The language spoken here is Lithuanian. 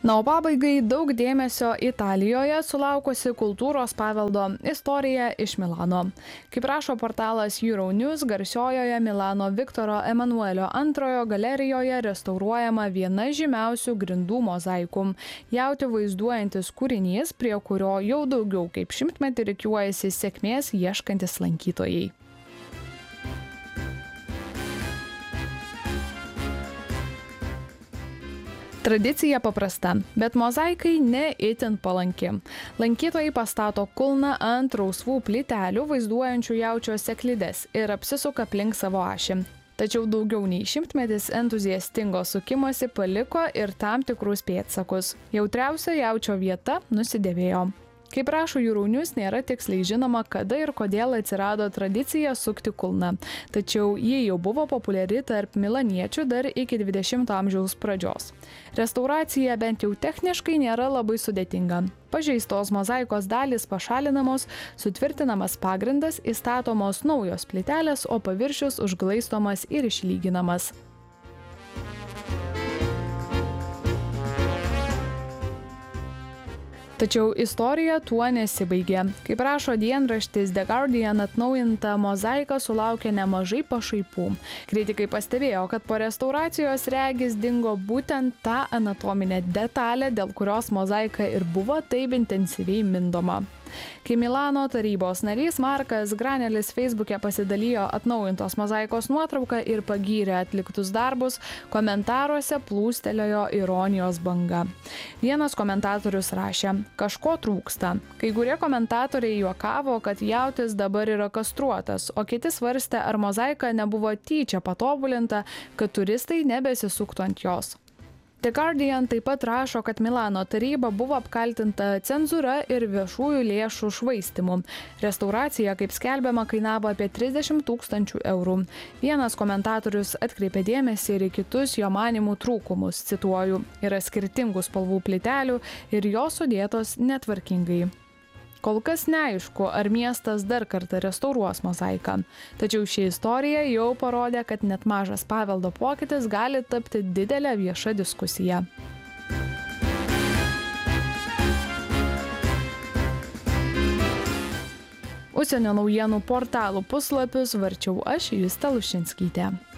Na, o pabaigai daug dėmesio Italijoje sulaukusi kultūros paveldo istorija iš Milano. Kaip rašo portalas Euronews, garsiojoje Milano Viktoro Emanuelio II galerijoje restauruojama viena žymiausių grindų mozaikų. Jautį vaizduojantis kūrinys, prie kurio jau daugiau kaip šimtmetį rikiuojasi sėkmės ieškantis lankytojai. Tradicija paprasta, bet mozaikai ne itin palanki. Lankytojai pastato kulną ant rausvų plytelių vaizduojančių jaučio sėklides ir apsisuka aplink savo ašį. Tačiau daugiau nei šimtmetis entuziastingo sukimosi paliko ir tam tikrus pėdsakus. Jautriausia jaučio vieta nusidėvėjo. Kaip rašo Euronews, nėra tiksliai žinoma, kada ir kodėl atsirado tradicija sukti kulną. Tačiau ji jau buvo populiari tarp milaniečių dar iki 20 amžiaus pradžios. Restauracija bent jau techniškai nėra labai sudėtinga. Pažeistos mozaikos dalys pašalinamos, sutvirtinamas pagrindas, įstatomos naujos plytelės, o paviršius užglaistomas ir išlyginamas. Tačiau istorija tuo nesibaigė. Kaip rašo dienraštis The Guardian, atnaujinta mozaika sulaukė nemažai pašaipų. Kritikai pastebėjo, kad po restauracijos regis dingo būtent ta anatominė detalė, dėl kurios mozaika ir buvo taip intensyviai mindoma. Kai Milano tarybos narys Markas Granelis Facebook'e pasidalijo atnaujintos mozaikos nuotrauką ir pagyrė atliktus darbus, komentaruose plūstelėjo ironijos banga. Vienas komentatorius rašė: kažko trūksta. Kai kurie komentatoriai juokavo, kad jautis dabar yra kastruotas, o kiti svarstė, ar mozaika nebuvo tyčia patobulinta, kad turistai nebesisuktų ant jos. The Guardian taip pat rašo, kad Milano taryba buvo apkaltinta cenzūra ir viešųjų lėšų švaistymu. Restauracija, kaip skelbiama, kainavo apie 30 000 eurų. Vienas komentatorius atkreipė dėmesį ir į kitus jo manimų trūkumus, cituoju, yra skirtingų spalvų plytelių ir jos sudėtos netvarkingai. Kol kas neaišku, ar miestas dar kartą restauruos mozaiką. Tačiau ši istorija jau parodė, kad net mažas paveldo pokytis gali tapti didelę viešą diskusiją. Užsienio naujienų portalų puslapius varčiau aš, Justė Lušinskytė.